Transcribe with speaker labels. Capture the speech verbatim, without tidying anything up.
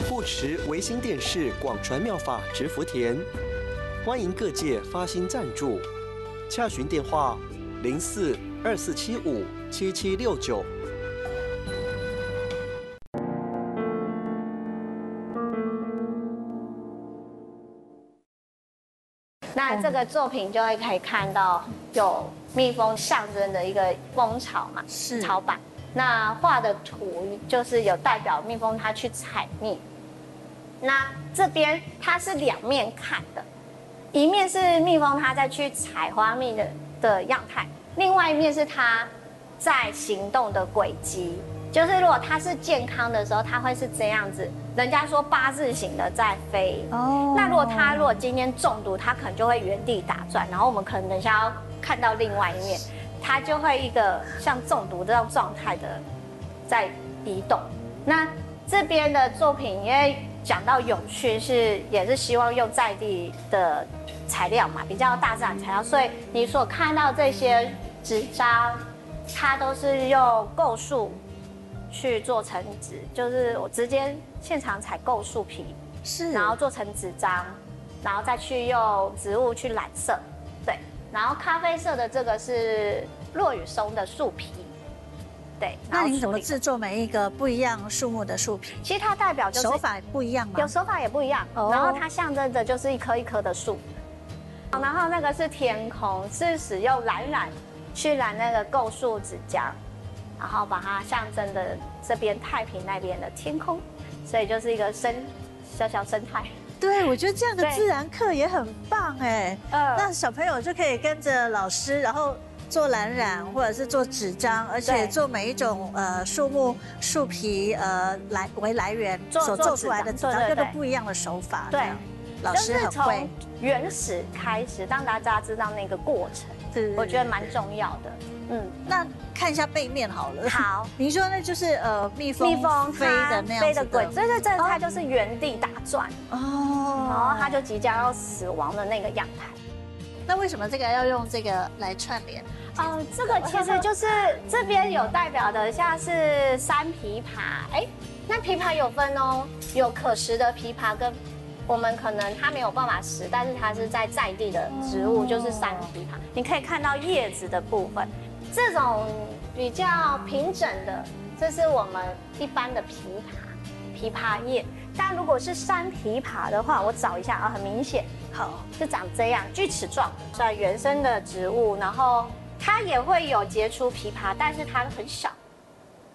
Speaker 1: 护持维新电视广传妙法植福田，欢迎各界发心赞助，洽询电话零四二四七五七七六九。
Speaker 2: 那这个作品就会可以看到有蜜蜂象征的一个蜂巢嘛，
Speaker 3: 是
Speaker 2: 巢板。那画的图就是有代表蜜蜂它去采蜜。那这边它是两面看的，一面是蜜蜂它在去采花蜜的的样态，另外一面是它在行动的轨迹。就是如果它是健康的时候，它会是这样子，人家说八字形的在飞。哦。那如果它如果今天中毒，它可能就会原地打转，然后我们可能等一下要看到另外一面，它就会一个像中毒这种状态的在移动。那这边的作品因为讲到永续是也是希望用在地的材料嘛，比较大自然材料，所以你所看到这些纸张，它都是用构树去做成纸，就是我直接现场采购树皮，
Speaker 3: 是，
Speaker 2: 然后做成纸张，然后再去用植物去染色，对，然后咖啡色的这个是落羽松的树皮，对。
Speaker 3: 那您怎么制作每一个不一样树木的树皮？
Speaker 2: 其实它代表就是
Speaker 3: 手法不一样吗？
Speaker 2: 有手法也不一样，哦、然后它象征的就是一棵一棵的树，然后那个是天空，是使用蓝染去染那个构树纸浆。然后把它象征的这边太平那边的天空，所以就是一个生小小生态。
Speaker 3: 对，我觉得这样的自然课也很棒哎。呃，那小朋友就可以跟着老师，然后做蓝染或者是做纸张，而且做每一种呃树木树皮呃来为来源所做出来的纸张，都不一样的手法。
Speaker 2: 对，
Speaker 3: 老师很会。
Speaker 2: 原始开始，让大家知道那个过程，对，我觉得蛮重要的。嗯，
Speaker 3: 那看一下背面好了。
Speaker 2: 好，
Speaker 3: 您说那就是呃蜜蜂蜜蜂飞的那样
Speaker 2: 飞的轨，对对对，它就是原地打转
Speaker 3: 哦，
Speaker 2: 然后它就即将要死亡的那个样态。
Speaker 3: 那为什么这个要用这个来串联？
Speaker 2: 呃，这个其实就是这边有代表的，像是山枇杷，哎，那枇杷有分哦，有可食的枇杷跟我们可能它没有办法食，但是它是在在地的植物，就是山枇杷。你可以看到叶子的部分。这种比较平整的，这是我们一般的枇杷，枇杷叶。但如果是山枇杷的话，我找一下啊，很明显，好，是长这样锯齿状，算原生的植物，然后它也会有结出枇杷，但是它很小，